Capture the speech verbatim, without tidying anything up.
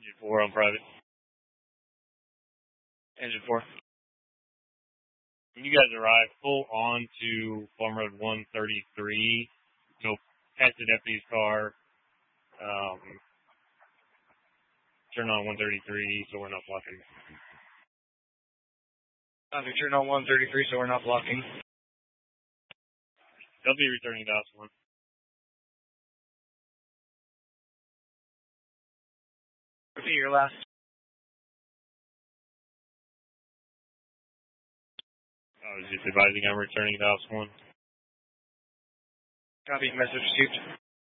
Engine four on private. Engine four. When you guys arrive, pull on to Farm Road one thirty-three. Go past the deputy's car. Um, turn on one thirty-three so we're not blocking. Copy, turn on one thirty-three so we're not blocking. They'll be returning to us one. Repeat your last. I was just advising I'm returning to Ops one. Copy, message received.